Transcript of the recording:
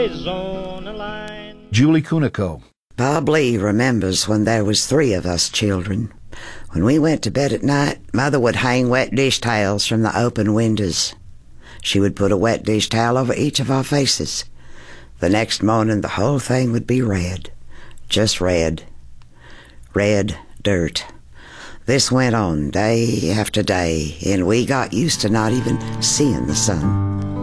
Julie Kunico. Bob Lee remembers when there was 3 of us children. When we went to bed at night, Mother would hang wet dish towels from the open windows. She would put a wet dish towel over each of our faces. The next morning, the whole thing would be red. Just red. Red dirt. This went on day after day, and we got used to not even seeing the sun.